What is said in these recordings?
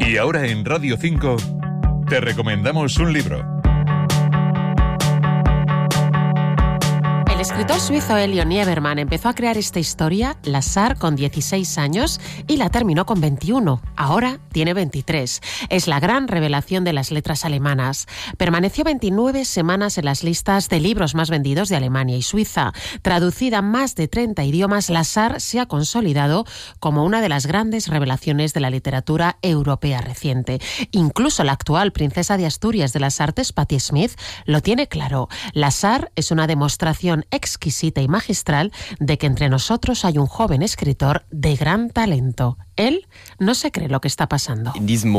Y ahora en Radio 5 te recomendamos un libro. El escritor suizo Elio Niebermann empezó a crear esta historia, Lazar, con 16 años y la terminó con 21. Ahora tiene 23. Es la gran revelación de las letras alemanas. Permaneció 29 semanas en las listas de libros más vendidos de Alemania y Suiza. Traducida a más de 30 idiomas, Lazar se ha consolidado como una de las grandes revelaciones de la literatura europea reciente. Incluso la actual princesa de Asturias de las artes, Patti Smith, lo tiene claro. Lazar es una demostración exquisita y magistral de que entre nosotros hay un joven escritor de gran talento. Él no se cree lo que está pasando.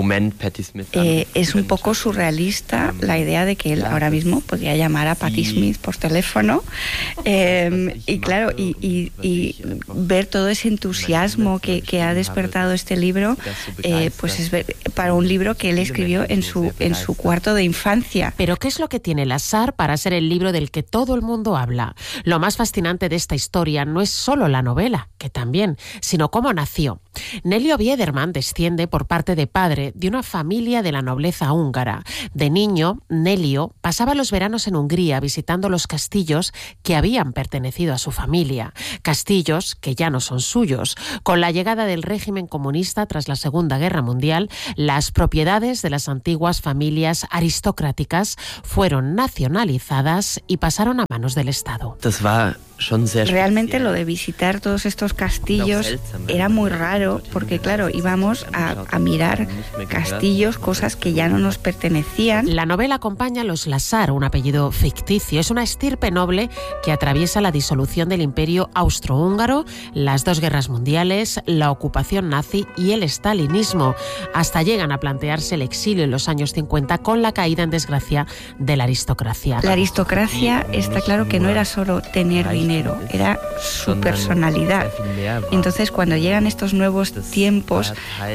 Es un poco surrealista la idea de que él ahora mismo podría llamar a Patti Smith por teléfono y claro, y ver todo ese entusiasmo que ha despertado este libro, pues es para un libro que él escribió en su cuarto de infancia. Pero ¿qué es lo que tiene Lazar para ser el libro del que todo el mundo habla? Lo más fascinante de esta historia no es solo la novela, que también, sino cómo nació. Nelio Biederman desciende por parte de padre de una familia de la nobleza húngara. De niño, Nelio pasaba los veranos en Hungría visitando los castillos que habían pertenecido a su familia. Castillos que ya no son suyos. Con la llegada del régimen comunista tras la Segunda Guerra Mundial, las propiedades de las antiguas familias aristocráticas fueron nacionalizadas y pasaron a manos del Estado. Realmente lo de visitar todos estos castillos era muy raro porque, claro, íbamos a mirar castillos, cosas que ya no nos pertenecían. La novela acompaña a los Lazar, un apellido ficticio. Es una estirpe noble que atraviesa la disolución del Imperio Austrohúngaro, las dos guerras mundiales, la ocupación nazi y el stalinismo. Hasta llegan a plantearse el exilio en los años 50 con la caída en desgracia de la aristocracia. La aristocracia está claro que no era solo tener dinero, era su personalidad. Entonces, cuando llegan estos nuevos tiempos,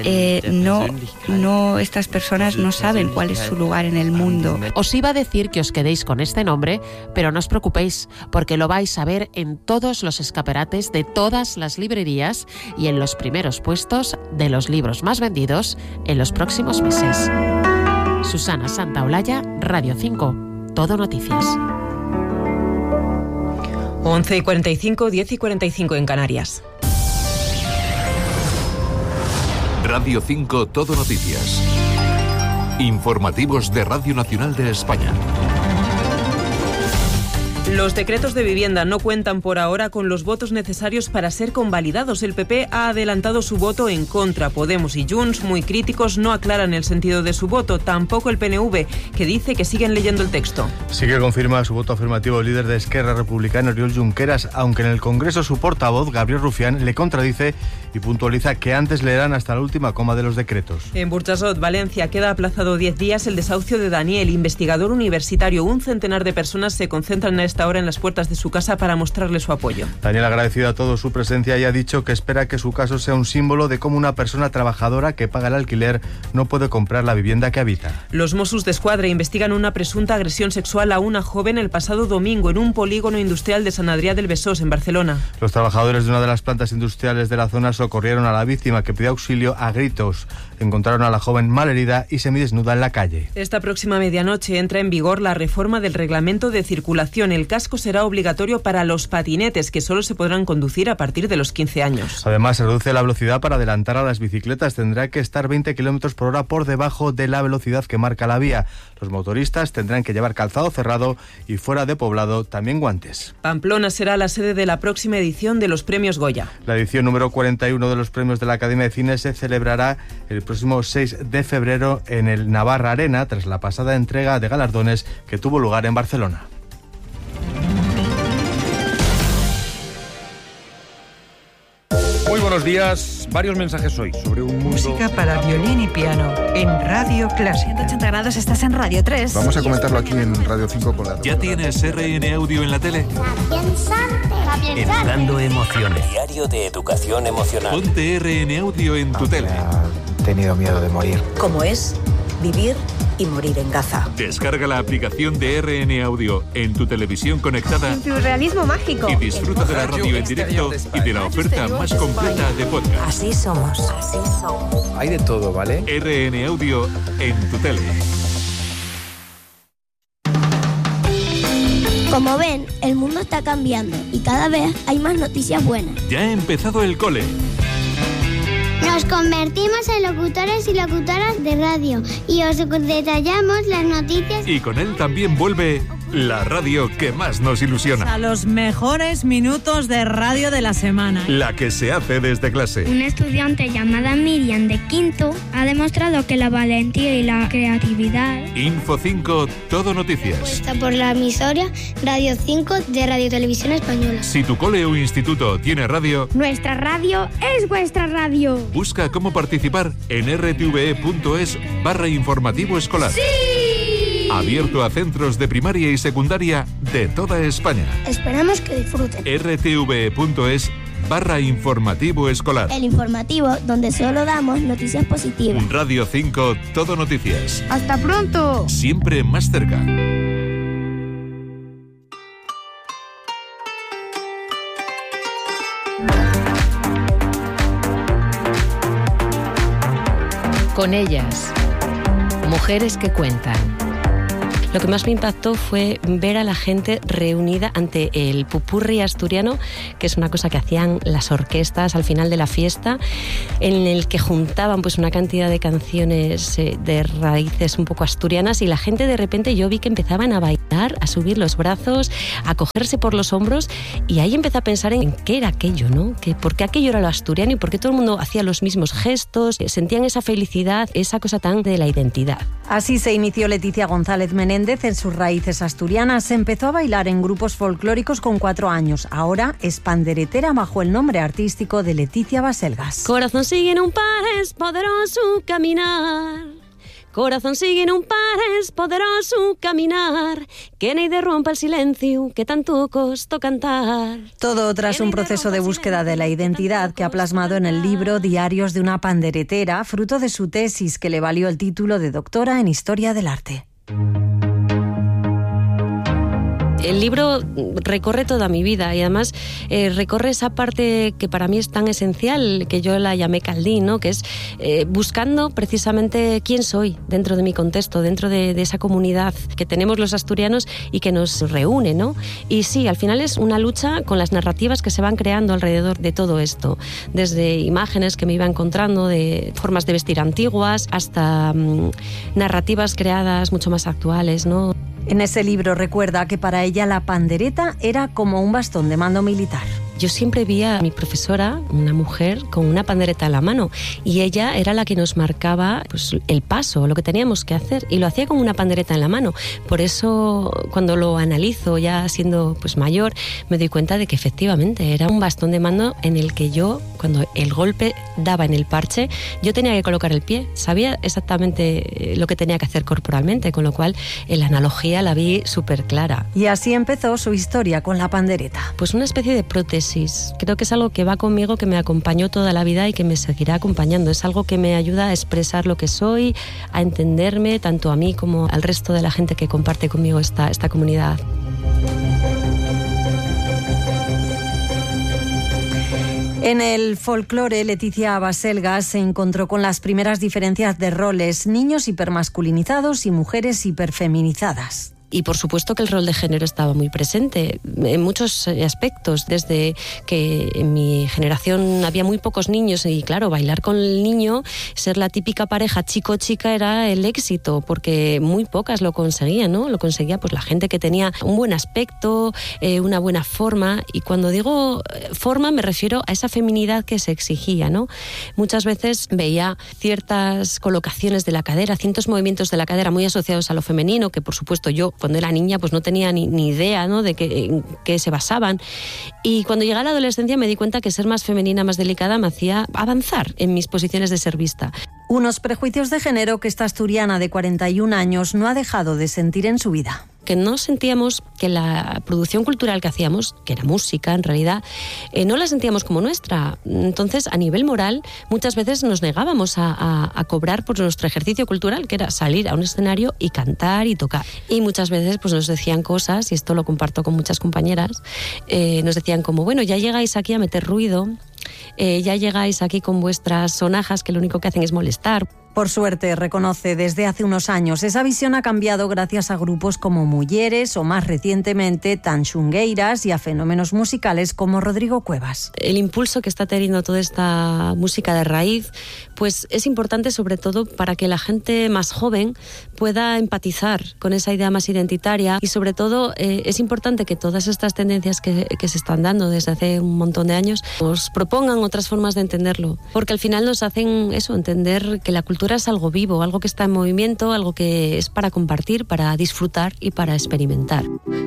estas personas no saben cuál es su lugar en el mundo. Os iba a decir que os quedéis con este nombre, pero no os preocupéis, porque lo vais a ver en todos los escaparates de todas las librerías y en los primeros puestos de los libros más vendidos en los próximos meses. Susana Santaolalla, Radio 5, Todo Noticias. 11:45, 10:45 en Canarias. Radio 5 Todo Noticias. Informativos de Radio Nacional de España. Los decretos de vivienda no cuentan por ahora con los votos necesarios para ser convalidados. El PP ha adelantado su voto en contra. Podemos y Junts, muy críticos, no aclaran el sentido de su voto. Tampoco el PNV, que dice que siguen leyendo el texto. Sí que confirma su voto afirmativo el líder de Esquerra Republicana, Oriol Junqueras, aunque en el Congreso su portavoz, Gabriel Rufián, le contradice y puntualiza que antes leerán hasta la última coma de los decretos. En Burjasot, Valencia, queda aplazado 10 días el desahucio de Daniel, investigador universitario. Un centenar de personas se concentran a esta hora en las puertas de su casa para mostrarle su apoyo. Daniel ha agradecido a todos su presencia y ha dicho que espera que su caso sea un símbolo de cómo una persona trabajadora que paga el alquiler no puede comprar la vivienda que habita. Los Mossos d'Esquadra investigan una presunta agresión sexual a una joven el pasado domingo en un polígono industrial de Sant Adrià del Besós, en Barcelona. Los trabajadores de una de las plantas industriales de la zona socorrieron a la víctima, que pidió auxilio a gritos. Encontraron a la joven malherida y semidesnuda en la calle. Esta próxima medianoche entra en vigor la reforma del reglamento de circulación. El casco será obligatorio para los patinetes, que solo se podrán conducir a partir de los 15 años. Además, se reduce la velocidad para adelantar a las bicicletas. Tendrá que estar 20 km por hora por debajo de la velocidad que marca la vía. Los motoristas tendrán que llevar calzado cerrado y, fuera de poblado, también guantes. Pamplona será la sede de la próxima edición de los Premios Goya. La edición número 41 de los Premios de la Academia de Cine se celebrará el próximo 6 de febrero en el Navarra Arena, tras la pasada entrega de galardones que tuvo lugar en Barcelona. Muy buenos días. Varios mensajes hoy sobre un mundo... Música para violín y piano en Radio Clásica. 180 grados, estás en Radio 3. Vamos a comentarlo aquí en Radio 5 con la... ¿Ya tienes RN Audio en la tele? Educando emociones. Diario de educación emocional. Ponte RN Audio en tu tele. He tenido miedo de morir. ¿Cómo es vivir y morir en Gaza? Descarga la aplicación de RN Audio en tu televisión conectada. Surrealismo mágico. Y disfruta de la radio en directo y de la oferta más completa de podcast. Así somos. Así somos. hay de todo, ¿vale? RN Audio en tu tele. Como ven, el mundo está cambiando y cada vez hay más noticias buenas. Ya ha empezado el cole. Nos convertimos en locutores y locutoras de radio y os detallamos las noticias. Y con él también vuelve la radio que más nos ilusiona. A los mejores minutos de radio de la semana. La que se hace desde clase. Una estudiante llamada Miriam de quinto ha demostrado que la valentía y la creatividad. Info 5, todo noticias. Está por la emisora Radio 5 de Radio Televisión Española. Si tu cole o instituto tiene radio, nuestra radio es vuestra radio. Busca cómo participar en rtve.es/informativo escolar. ¡Sí! Abierto a centros de primaria y secundaria de toda España. Esperamos que disfruten. rtve.es/informativo escolar. El informativo donde solo damos noticias positivas. Radio 5, todo noticias. ¡Hasta pronto! Siempre más cerca. Con ellas, mujeres que cuentan. Lo que más me impactó fue ver a la gente reunida ante el pupurri asturiano, que es una cosa que hacían las orquestas al final de la fiesta, en el que juntaban pues una cantidad de canciones de raíces un poco asturianas, y la gente de repente yo vi que empezaban a bailar, a subir los brazos, a cogerse por los hombros, y ahí empecé a pensar en qué era aquello, ¿no? Que por qué aquello era lo asturiano y por qué todo el mundo hacía los mismos gestos, sentían esa felicidad, esa cosa tan de la identidad. Así se inició Leticia González Menéndez en sus raíces asturianas. Empezó a bailar en grupos folclóricos con 4 años. Ahora es panderetera bajo el nombre artístico de Leticia Baselgas. Corazón sigue en un pares, poderoso caminar. Corazón sigue en un pares, poderoso caminar. Que nadie rompa el silencio que tanto costó cantar. Todo tras un proceso de búsqueda de la identidad que ha plasmado en el libro Diarios de una panderetera, fruto de su tesis que le valió el título de doctora en Historia del Arte. El libro recorre toda mi vida y además recorre esa parte que para mí es tan esencial, que yo la llamé Caldín, ¿no? Que es buscando precisamente quién soy dentro de mi contexto, dentro de esa comunidad que tenemos los asturianos y que nos reúne, ¿no? Y sí, al final es una lucha con las narrativas que se van creando alrededor de todo esto, desde imágenes que me iba encontrando de formas de vestir antiguas hasta narrativas creadas mucho más actuales, ¿no? En ese libro recuerda que para ella la pandereta era como un bastón de mando militar. Yo siempre vi a mi profesora, una mujer, con una pandereta en la mano, y ella era la que nos marcaba pues, el paso, lo que teníamos que hacer, y lo hacía con una pandereta en la mano. Por eso, cuando lo analizo ya siendo pues, mayor, me doy cuenta de que efectivamente era un bastón de mando en el que yo, cuando el golpe daba en el parche, yo tenía que colocar el pie, sabía exactamente lo que tenía que hacer corporalmente, con lo cual la analogía la vi súper clara. Y así empezó su historia con la pandereta. Pues una especie de prótesis. Creo que es algo que va conmigo, que me acompañó toda la vida y que me seguirá acompañando. Es algo que me ayuda a expresar lo que soy, a entenderme, tanto a mí como al resto de la gente que comparte conmigo esta comunidad. En el folclore, Leticia Baselgas se encontró con las primeras diferencias de roles, niños hipermasculinizados y mujeres hiperfeminizadas. Y por supuesto que el rol de género estaba muy presente en muchos aspectos, desde que en mi generación había muy pocos niños y claro, bailar con el niño, ser la típica pareja chico-chica era el éxito, porque muy pocas lo conseguían, ¿no? Lo conseguía pues la gente que tenía un buen aspecto, una buena forma, y cuando digo forma me refiero a esa feminidad que se exigía, ¿no? Muchas veces veía ciertas colocaciones de la cadera, ciertos movimientos de la cadera muy asociados a lo femenino, que por supuesto yo cuando era niña pues no tenía ni idea, ¿no? de qué se basaban. Y cuando llegué a la adolescencia me di cuenta que ser más femenina, más delicada, me hacía avanzar en mis posiciones de ser vista. Unos prejuicios de género que esta asturiana de 41 años no ha dejado de sentir en su vida. Que no sentíamos que la producción cultural que hacíamos, que era música en realidad, no la sentíamos como nuestra. Entonces, a nivel moral, muchas veces nos negábamos a cobrar por nuestro ejercicio cultural, que era salir a un escenario y cantar y tocar. Y muchas veces pues, nos decían cosas, y esto lo comparto con muchas compañeras, nos decían como, bueno, ya llegáis aquí a meter ruido, ya llegáis aquí con vuestras sonajas que lo único que hacen es molestar. Por suerte, reconoce, desde hace unos años esa visión ha cambiado gracias a grupos como Mulleres o más recientemente Tanxungueiras y a fenómenos musicales como Rodrigo Cuevas. El impulso que está teniendo toda esta música de raíz pues es importante sobre todo para que la gente más joven pueda empatizar con esa idea más identitaria y sobre todo es importante que todas estas tendencias que se están dando desde hace un montón de años nos propongan otras formas de entenderlo, porque al final nos hacen eso, entender que la cultura es algo vivo, algo que está en movimiento, algo que es para compartir, para disfrutar y para experimentar.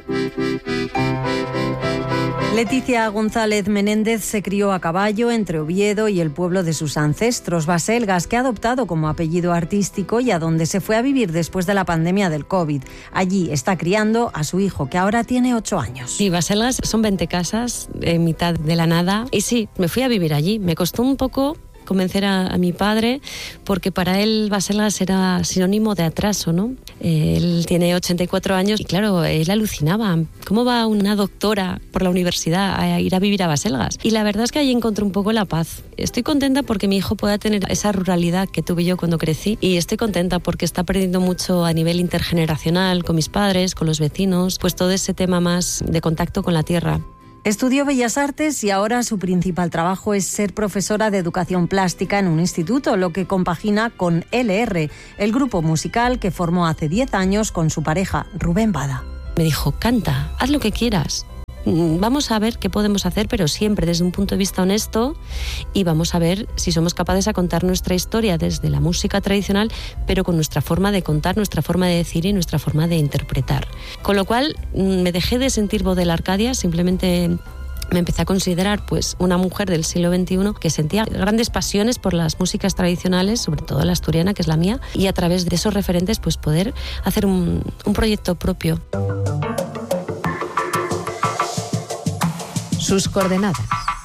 Leticia González Menéndez se crió a caballo entre Oviedo y el pueblo de sus ancestros, Baselgas, que ha adoptado como apellido artístico y a donde se fue a vivir después de la pandemia del COVID. Allí está criando a su hijo, que ahora tiene 8 años. Sí, Baselgas son 20 casas en mitad de la nada y sí, me fui a vivir allí. Me costó un poco convencer a mi padre, porque para él Baselgas era sinónimo de atraso, ¿no? Él tiene 84 años y claro, él alucinaba. ¿Cómo va una doctora por la universidad a ir a vivir a Baselgas? Y la verdad es que ahí encontré un poco la paz. Estoy contenta porque mi hijo pueda tener esa ruralidad que tuve yo cuando crecí y estoy contenta porque está perdiendo mucho a nivel intergeneracional con mis padres, con los vecinos, pues todo ese tema más de contacto con la tierra. Estudió Bellas Artes y ahora su principal trabajo es ser profesora de educación plástica en un instituto, lo que compagina con LR, el grupo musical que formó hace 10 años con su pareja, Rubén Bada. Me dijo, canta, haz lo que quieras. Vamos a ver qué podemos hacer, pero siempre desde un punto de vista honesto y vamos a ver si somos capaces de contar nuestra historia desde la música tradicional, pero con nuestra forma de contar, nuestra forma de decir y nuestra forma de interpretar. Con lo cual me dejé de sentir voz de la Arcadia, simplemente me empecé a considerar pues una mujer del siglo XXI que sentía grandes pasiones por las músicas tradicionales, sobre todo la asturiana, que es la mía, y a través de esos referentes pues poder hacer un proyecto propio. Sus coordenadas.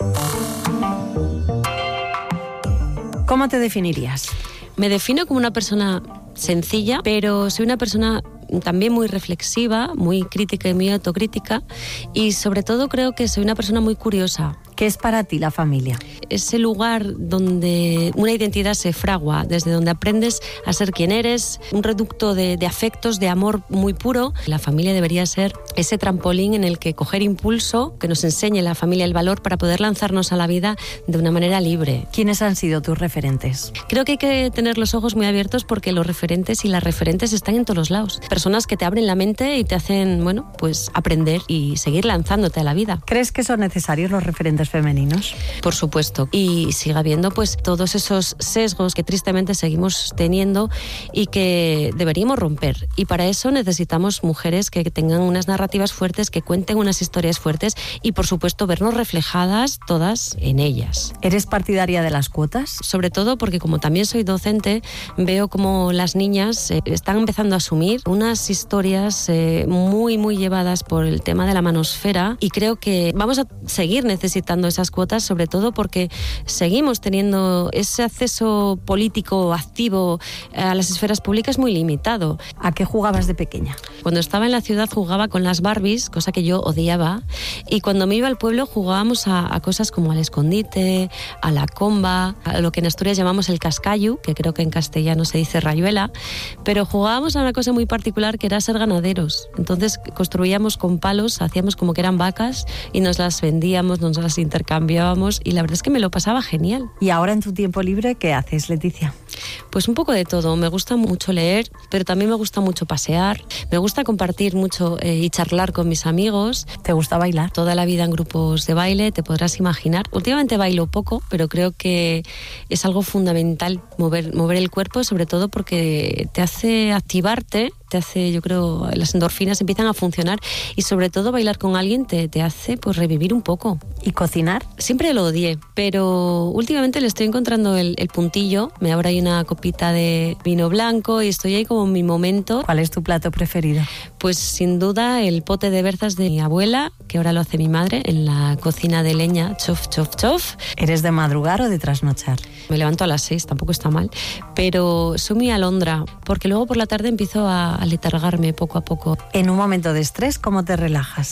¿Cómo te definirías? Me defino como una persona sencilla, pero soy una persona también muy reflexiva, muy crítica y muy autocrítica y sobre todo creo que soy una persona muy curiosa. ¿Qué es para ti la familia? Ese lugar donde una identidad se fragua, desde donde aprendes a ser quien eres, un reducto de afectos, de amor muy puro. La familia debería ser ese trampolín en el que coger impulso, que nos enseñe la familia el valor para poder lanzarnos a la vida de una manera libre. ¿Quiénes han sido tus referentes? Creo que hay que tener los ojos muy abiertos porque los referentes y las referentes están en todos los lados. Personas que te abren la mente y te hacen, bueno, pues aprender y seguir lanzándote a la vida. ¿Crees que son necesarios los referentes femeninos? Por supuesto. Y sigue habiendo pues todos esos sesgos que tristemente seguimos teniendo y que deberíamos romper. Y para eso necesitamos mujeres que tengan unas narrativas fuertes, que cuenten unas historias fuertes y por supuesto vernos reflejadas todas en ellas. ¿Eres partidaria de las cuotas? Sobre todo porque como también soy docente, veo como las niñas están empezando a asumir unas historias muy, muy llevadas por el tema de la manosfera y creo que vamos a seguir necesitando esas cuotas, sobre todo porque seguimos teniendo ese acceso político activo a las esferas públicas muy limitado. ¿A qué jugabas de pequeña? Cuando estaba en la ciudad jugaba con las Barbies, cosa que yo odiaba, y cuando me iba al pueblo jugábamos a cosas como al escondite, a la comba, a lo que en Asturias llamamos el cascayu, que creo que en castellano se dice rayuela, pero jugábamos a una cosa muy particular que era ser ganaderos. Entonces construíamos con palos, hacíamos como que eran vacas y nos las vendíamos, nos las intercambiábamos y la verdad es que me lo pasaba genial. ¿Y ahora en tu tiempo libre qué haces, Leticia? Pues un poco de todo. Me gusta mucho leer, pero también me gusta mucho pasear. Me gusta compartir mucho y charlar con mis amigos. ¿Te gusta bailar? Toda la vida en grupos de baile, te podrás imaginar. Últimamente bailo poco, pero creo que es algo fundamental mover el cuerpo, sobre todo porque te hace activarte, te hace, yo creo, las endorfinas empiezan a funcionar y sobre todo bailar con alguien te hace pues revivir un poco. ¿Y cocinar? Siempre lo odié, pero últimamente le estoy encontrando el puntillo. Me abro ahí una copita de vino blanco y estoy ahí como en mi momento. ¿Cuál es tu plato preferido? Pues sin duda el pote de berzas de mi abuela, que ahora lo hace mi madre en la cocina de leña, chof, chof, chof. ¿Eres de madrugar o de trasnochar? Me levanto a las 6, tampoco está mal, pero soy muy alondra, porque luego por la tarde empiezo a letargarme poco a poco. En un momento de estrés, ¿cómo te relajas?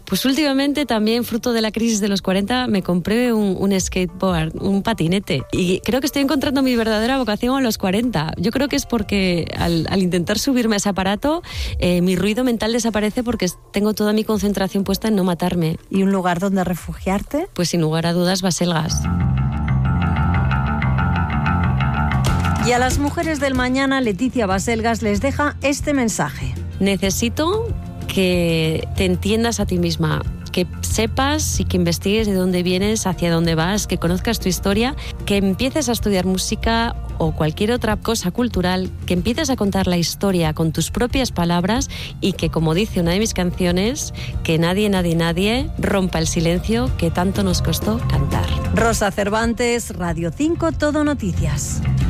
Pues últimamente también, fruto de la crisis de los 40, me compré un skateboard, un patinete. Y creo que estoy encontrando mi verdadera vocación a los 40. Yo creo que es porque al intentar subirme a ese aparato, mi ruido mental desaparece porque tengo toda mi concentración puesta en no matarme. ¿Y un lugar donde refugiarte? Pues sin lugar a dudas, Baselgas. Y a las mujeres del mañana, Leticia Baselgas les deja este mensaje. Necesito que te entiendas a ti misma, que sepas y que investigues de dónde vienes, hacia dónde vas, que conozcas tu historia, que empieces a estudiar música o cualquier otra cosa cultural, que empieces a contar la historia con tus propias palabras y que, como dice una de mis canciones, que nadie rompa el silencio que tanto nos costó cantar. Rosa Cervantes, Radio 5, Todo Noticias.